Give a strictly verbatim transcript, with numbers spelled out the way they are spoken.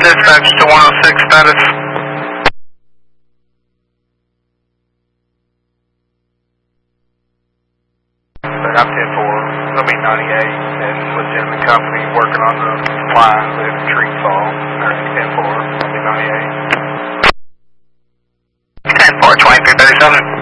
dispatch to one oh six status. I'm ten four, it'll be ninety-eight, and legitimate company working on the line with tree fall. ten four, it'll be ninety-eight. ten four, twenty-three thirty-seven.